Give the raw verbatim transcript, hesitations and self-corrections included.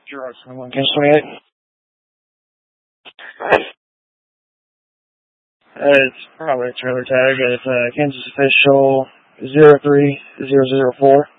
Gerard twenty-one, Kansas twenty-eight. Uh, it's probably a trailer tag. It's uh, Kansas official zero three zero zero four.